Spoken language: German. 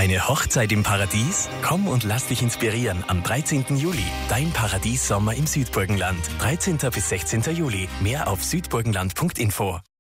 Eine Hochzeit im Paradies? Komm und lass dich inspirieren am 13. Juli. Dein Paradies-Sommer im Südburgenland. 13. bis 16. Juli. Mehr auf südburgenland.info.